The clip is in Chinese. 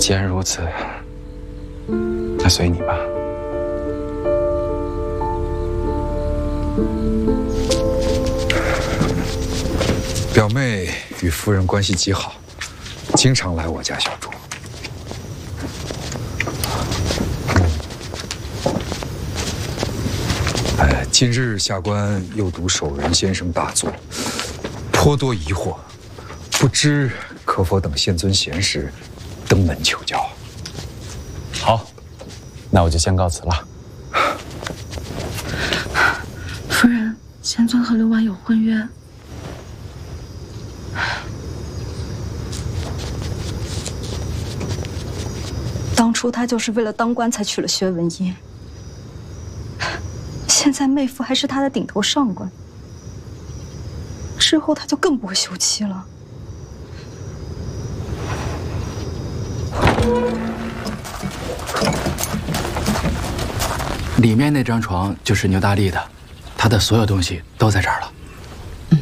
既然如此，那随你吧。 表妹与夫人关系极好，经常来我家小住。今日下官又读守仁先生大作，颇多疑惑，不知可否等县尊闲时登门求教？ 好，那我就先告辞了。 夫人，贤尊和刘婉有婚约。当初他就是为了当官才娶了薛文英，现在妹夫还是他的顶头上官，之后他就更不会休妻了。 里面那张床就是牛大力的，他的所有东西都在这儿了。